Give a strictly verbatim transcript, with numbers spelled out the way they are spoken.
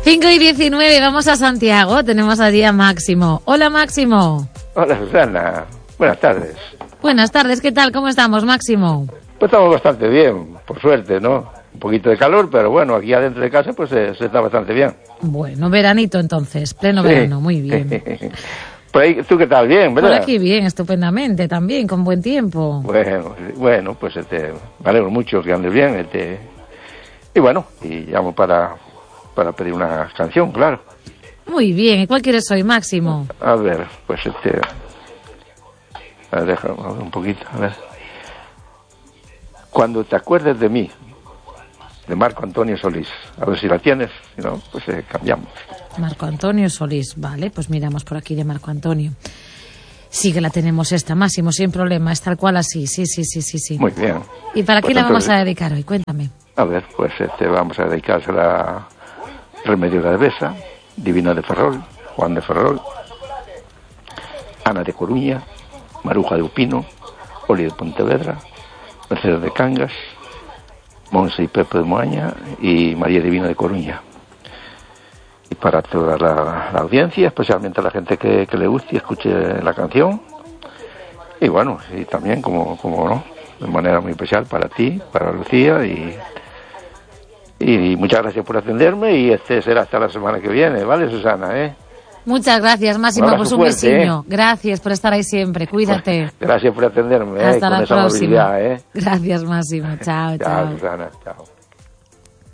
cinco y diecinueve, vamos a Santiago. Tenemos allí a Máximo. Hola, Máximo. Hola, Susana. Buenas tardes. Buenas tardes, ¿qué tal? ¿Cómo estamos, Máximo? Pues estamos bastante bien, por suerte, ¿no? Un poquito de calor, pero bueno, aquí adentro de casa pues se, se está bastante bien. Bueno, veranito entonces, pleno sí. Verano, muy bien. Por ahí, ¿tú qué tal? Bien, ¿verdad? Por aquí bien, estupendamente también, con buen tiempo. Bueno, bueno, pues este, me alegro mucho que andes bien. Este, y bueno, y llamo para, para pedir una canción, claro. Muy bien, ¿y cuál quieres hoy, Máximo? A ver, pues este... A ver, déjame un poquito, a ver. Cuando te acuerdes de mí, de Marco Antonio Solís. A ver si la tienes, si no, pues eh, cambiamos. Marco Antonio Solís, vale, pues miramos por aquí de Marco Antonio. Sí que la tenemos esta, Máximo, sin problema, es tal cual así, sí, sí, sí, sí, sí. Muy bien. ¿Y para pues qué la entonces, vamos a dedicar hoy? Cuéntame. A ver, pues este, vamos a dedicársela a Remedio de Besa, Divina de Ferrol, Juan de Ferrol, Ana de Coruña, Maruja de Upino, Oli de Pontevedra, Mercedes de Cangas, Monse y Pepe de Moaña y María Divina de Coruña. Y para toda la, la audiencia, especialmente a la gente que, que le guste y escuche la canción. Y bueno, y también, como, como no, de manera muy especial para ti, para Lucía. Y, y muchas gracias por atenderme y este será hasta la semana que viene, ¿vale, Susana? ¿eh? Muchas gracias, Máximo, un pues un fuerte, besiño. ¿eh? Gracias por estar ahí siempre, cuídate. Gracias por atenderme, hasta ¿eh? la Con esa próxima. amabilidad, ¿eh? Gracias, Máximo, chao, chao. Chao, Susana, chao.